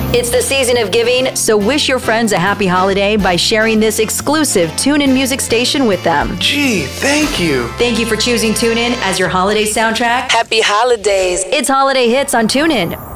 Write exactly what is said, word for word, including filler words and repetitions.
It's the season of giving, so wish your friends a happy holiday by sharing this exclusive TuneIn music station with them. Gee, thank you. Thank you for choosing TuneIn as your holiday soundtrack. Happy holidays. It's Holiday Hits on TuneIn.